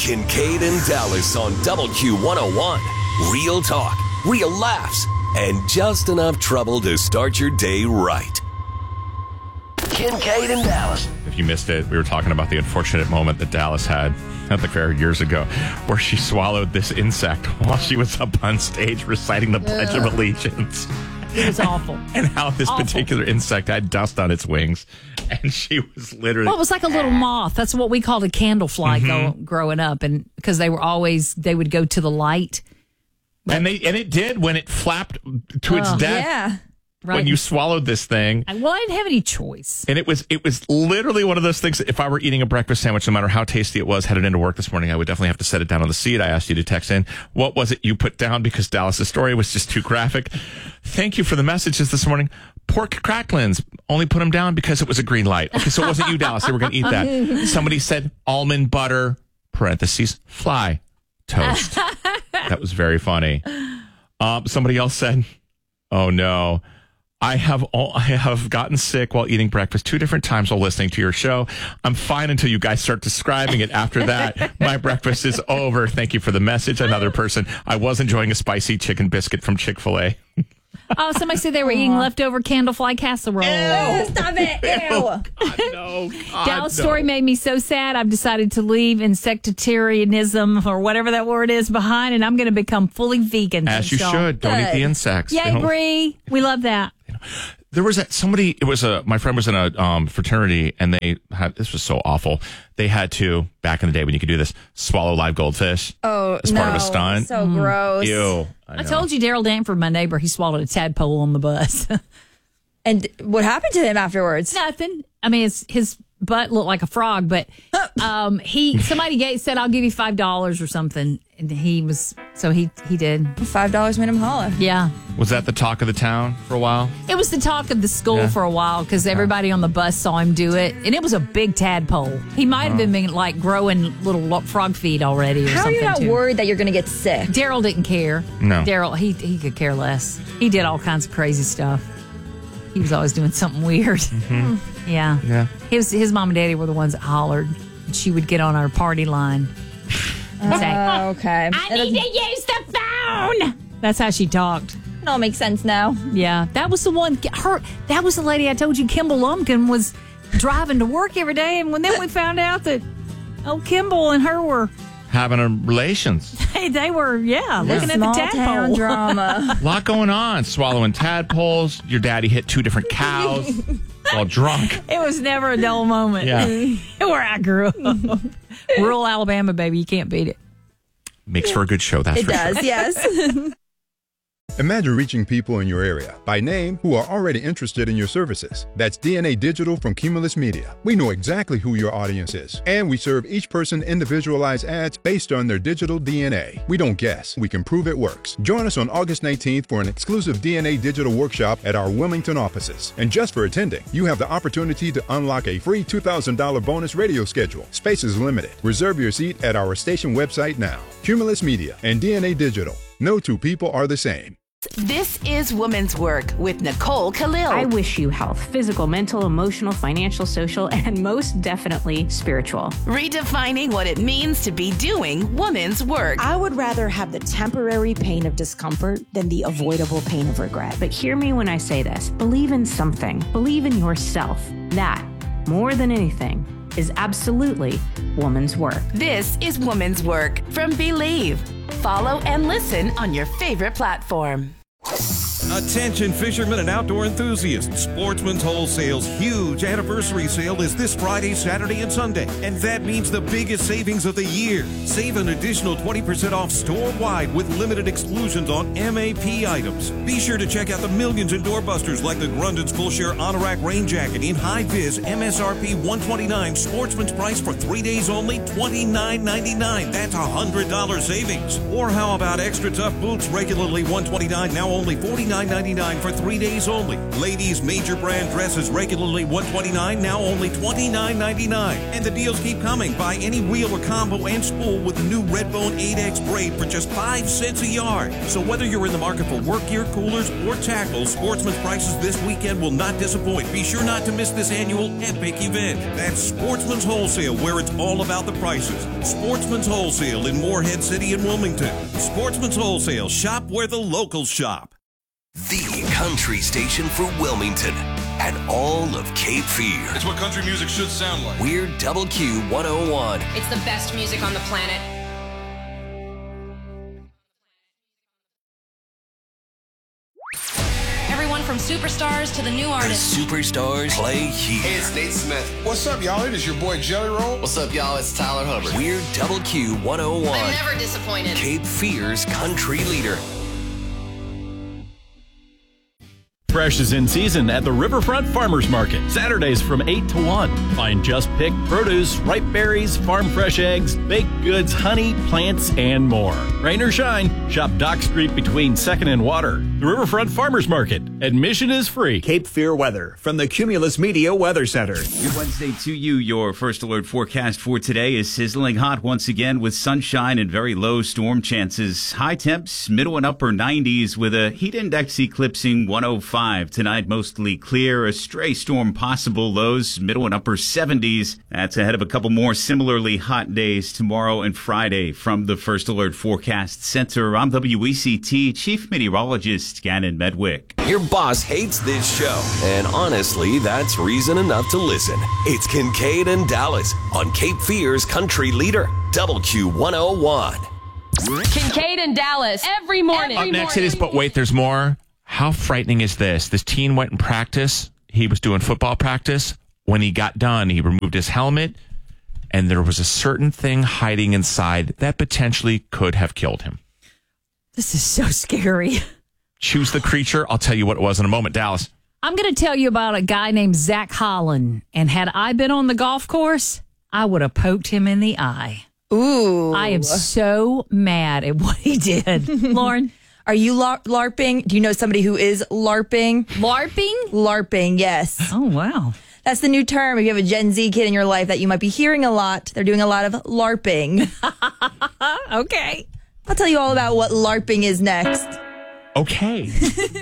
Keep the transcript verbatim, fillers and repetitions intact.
Kincaid and Dallas on W Q one oh one. Real talk, real laughs, and just enough trouble to start your day right. Kincaid and Dallas. If you missed it, we were talking about the unfortunate moment that Dallas had at the fair years ago where she swallowed this insect while she was up on stage reciting the Pledge of Allegiance. It was awful. And how this awful. particular insect had dust on its wings. And she was literally... Well, it was like a little moth. That's what we called a candlefly mm-hmm. go, growing up. And because they were always, they would go to the light. But, and they and it did when it flapped to its uh, death. Yeah. Right. When you swallowed this thing. Well, I didn't have any choice. And it was it was literally one of those things that if I were eating a breakfast sandwich, no matter how tasty it was, headed into work this morning, I would definitely have to set it down on the seat. I asked you to text in. What was it you put down? Because Dallas's story was just too graphic. Thank you for the messages this morning. Pork cracklins. Only put them down because it was a green light. Okay, so it wasn't you, Dallas. They were going to eat that. Somebody said almond butter, parentheses, fly, toast. That was very funny. Um, somebody else said, oh, no. I have all, I have gotten sick while eating breakfast two different times while listening to your show. I'm fine until you guys start describing it. After that, my breakfast is over. Thank you for the message. Another person. I was enjoying a spicy chicken biscuit from Chick-fil-A. Oh, somebody said they were eating leftover candlefly casserole. Ew, stop it. Ew. Oh, God, no. God, Dallas' no. story made me so sad. I've decided to leave insectarianism or whatever that word is behind, and I'm going to become fully vegan. As you Sean. should. Don't Good. eat the insects. Yay, Bree. We love that. There was a, somebody, it was a, my friend was in a um, fraternity and they had, this was so awful. They had to, back in the day when you could do this, swallow live goldfish. Oh, as no. part of a stunt. So mm. gross. Ew. I, I told you Daryl Danford, my neighbor, he swallowed a tadpole on the bus. And what happened to him afterwards? Nothing. I mean, it's, his butt looked like a frog, but um, he somebody gave, said, I'll give you five dollars or something. And he was, so he, he did. five dollars made him holler. Yeah. Was that the talk of the town for a while? It was the talk of the school yeah. for a while because everybody on the bus saw him do it. And it was a big tadpole. He might have been, been like growing little frog feet already or How something. How are you not too. worried that you're going to get sick? Daryl didn't care. No. Daryl, he, he could care less. He did all kinds of crazy stuff. He was always doing something weird. Mm-hmm. Yeah. Yeah. His, his mom and daddy were the ones that hollered. And she would get on our party line. Oh, uh, okay. I need to use the phone. That's how she talked. It all makes sense now. Yeah, that was the one. Her. That was the lady I told you, Kimball Lumpkin, was driving to work every day, and when then we found out that oh, Kimball and her were having a relations. They, they were, yeah, yeah. looking Small at the town tadpole drama. A lot going on. Swallowing tadpoles. Your daddy hit two different cows while drunk. It was never a dull moment. Yeah. Where I grew up. Rural Alabama, baby. You can't beat it. Makes for a good show, that's it for does, sure. yes. Imagine reaching people in your area by name who are already interested in your services. That's D N A Digital from Cumulus Media. We know exactly who your audience is, and we serve each person individualized ads based on their digital D N A. We don't guess, we can prove it works. Join us on August nineteenth for an exclusive D N A Digital workshop at our Wilmington offices. And just for attending, you have the opportunity to unlock a free two thousand dollars bonus radio schedule. Space is limited. Reserve your seat at our station website now. Cumulus Media and D N A Digital. No two people are the same. This is Women's Work with Nicole Khalil. I wish you health, physical, mental, emotional, financial, social, and most definitely spiritual. Redefining what it means to be doing women's work. I would rather have the temporary pain of discomfort than the avoidable pain of regret. But hear me when I say this. Believe in something. Believe in yourself. That, more than anything, is absolutely woman's work. This is Woman's Work from Believe. Follow and listen on your favorite platform. Attention fishermen and outdoor enthusiasts. Sportsman's Wholesale's huge anniversary sale is this Friday, Saturday, and Sunday. And that means the biggest savings of the year. Save an additional twenty percent off store-wide with limited exclusions on M A P items. Be sure to check out the millions in doorbusters like the Grundon's Full Share Anorak Rain Jacket in high vis M S R P one twenty-nine. Sportsman's price for three days only twenty-nine ninety-nine. That's a one hundred dollars savings. Or how about extra tough boots regularly one twenty-nine, now only forty-nine twenty-nine ninety-nine for three days only. Ladies' major brand dresses regularly one hundred twenty-nine dollars, now only twenty-nine ninety-nine. And the deals keep coming. Buy any reel or combo and spool with the new Redbone eight X braid for just five cents a yard. So whether you're in the market for work gear, coolers, or tackle, Sportsman's prices this weekend will not disappoint. Be sure not to miss this annual epic event. That's Sportsman's Wholesale, where it's all about the prices. Sportsman's Wholesale in Morehead City and Wilmington. Sportsman's Wholesale. Shop where the locals shop. The country station for Wilmington and all of Cape Fear. It's what country music should sound like. We're Double Q one oh one. It's the best music on the planet. Everyone from superstars to the new The artists. superstars play here. Hey, it's Nate Smith. What's up, y'all? It is your boy Jelly Roll. What's up, y'all? It's Tyler Hubbard. We're Double Q one oh one. I'm never disappointed. Cape Fear's country leader. Fresh is in season at the Riverfront Farmers Market. Saturdays from eight to one. Find just picked produce, ripe berries, farm fresh eggs, baked goods, honey, plants, and more. Rain or shine, shop Dock Street between second and Water. The Riverfront Farmers Market. Admission is free. Cape Fear weather from the Cumulus Media Weather Center. Good Wednesday to you. Your first alert forecast for today is sizzling hot once again with sunshine and very low storm chances. High temps, middle and upper nineties with a heat index eclipsing one oh five. Tonight, mostly clear, a stray storm possible, lows middle and upper seventies. That's ahead of a couple more similarly hot days tomorrow and Friday. From the First Alert Forecast Center, I'm W E C T Chief Meteorologist Gannon Medwick. Your boss hates this show, and honestly, that's reason enough to listen. It's Kincaid and Dallas on Cape Fear's country leader, Double Q one oh one. Kincaid and Dallas every morning. Up next it is, but wait, there's more. How frightening is this? This teen went in practice. He was doing football practice. When he got done, he removed his helmet, and there was a certain thing hiding inside that potentially could have killed him. This is so scary. Choose the creature. I'll tell you what it was in a moment. Dallas. I'm going to tell you about a guy named Zach Holland. And had I been on the golf course, I would have poked him in the eye. Ooh. I am so mad at what he did. Lauren? Are you lar- LARPing? Do you know somebody who is LARPing? LARPing? LARPing, yes. Oh, wow. That's the new term. If you have a Gen Z kid in your life that you might be hearing a lot, they're doing a lot of LARPing. Okay. I'll tell you all about what LARPing is next. Okay.